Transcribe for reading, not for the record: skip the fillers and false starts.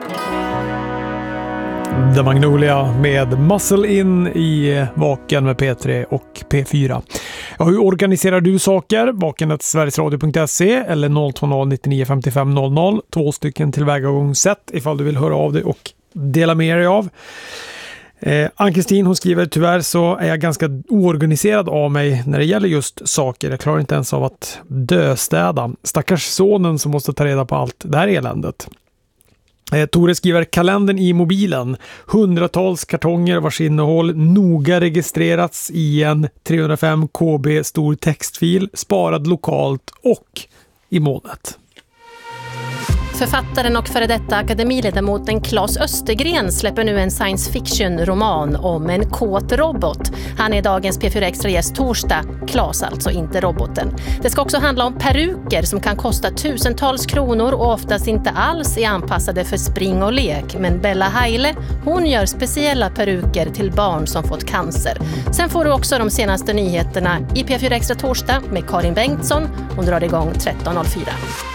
The Magnolia med Muscle In i Vaken med P3 och P4. Ja, hur organiserar du saker? vaken@sverigesradio.se eller 020 99 55 00. 2 stycken tillvägagångssätt ifall du vill höra av dig och dela med dig av. Ann-Kristin, hon skriver: tyvärr så är jag ganska oorganiserad av mig när det gäller just saker. Jag klarar inte ens av att döstäda. Stackars sonen som måste ta reda på allt det här eländet. Tore skriver: kalendern i mobilen. Hundratals kartonger vars innehåll noga registrerats i en 305 KB stor textfil, sparad lokalt och i molnet. Författaren och före detta akademiledamoten Claes Östergren släpper nu en science fiction-roman om en kåt robot. Han är dagens P4 Extra gäst torsdag. Claes alltså, inte roboten. Det ska också handla om peruker som kan kosta tusentals kronor och oftast inte alls är anpassade för spring och lek. Men Bella Heile, hon gör speciella peruker till barn som fått cancer. Sen får du också de senaste nyheterna i P4 Extra torsdag med Karin Bengtsson. Hon drar igång 13.04.